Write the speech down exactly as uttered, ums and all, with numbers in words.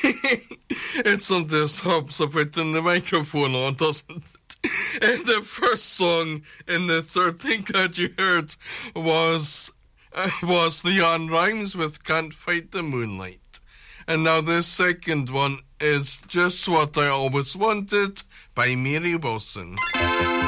It sometimes helps a bit in the microphone on, doesn't it? And the first song in the third thing that you heard was uh, was Leon Rimes with Can't Fight the Moonlight. And now the second one is Just What I Always Wanted by Mary Wilson.